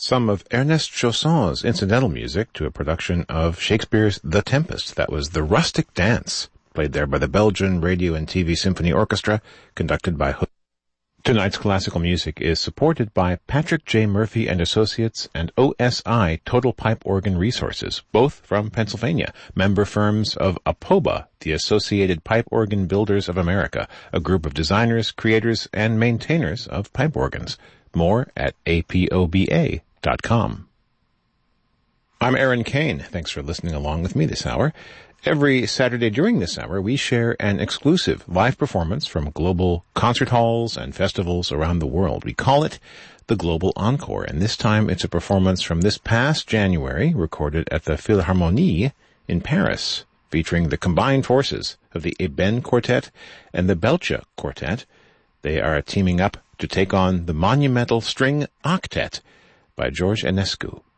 some of Ernest Chausson's incidental music to a production of Shakespeare's The Tempest. That was The Rustic Dance, played there by the Belgian Radio and TV Symphony Orchestra, conducted by Hood. Tonight's classical music is supported by Patrick J. Murphy and Associates and OSI Total Pipe Organ Resources, both from Pennsylvania, member firms of APOBA, the Associated Pipe Organ Builders of America, a group of designers, creators, and maintainers of pipe organs. More at apoba.com. I'm Aaron Kane. Thanks for listening along with me this hour. Every Saturday during this hour, we share an exclusive live performance from global concert halls and festivals around the world. We call it the Global Encore, and this time it's a performance from this past January, recorded at the Philharmonie in Paris, featuring the combined forces of the Eben Quartet and the Belcher Quartet. They are teaming up to take on the monumental string octet by George Enescu.